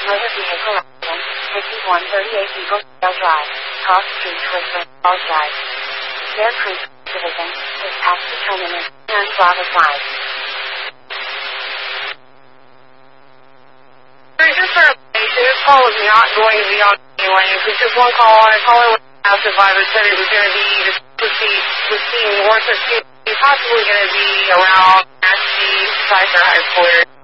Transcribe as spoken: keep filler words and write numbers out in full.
motor vehicle accident, fifty-one thirty-eight Eagle Trail Drive, Cross Street, Whistler, Falls Drive. Bear Creek Division, is past the terminus, and Bravo five. There's just sort of this call is not going to be on anyway. It was just one call on a caller with survivor said it was going to be just proceed with seeing north of possibly going to be around Ashby, Cypher High School.